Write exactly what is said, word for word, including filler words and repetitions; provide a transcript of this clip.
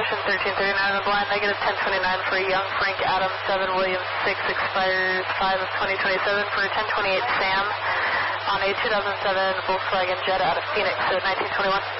Ocean thirteen thirty-nine on the blind, negative ten twenty-nine for young Frank Adams, seven Williams six, expires five of twenty twenty-seven for ten twenty-eight Sam on a two thousand seven Volkswagen Jetta out of Phoenix, so nineteen twenty-one.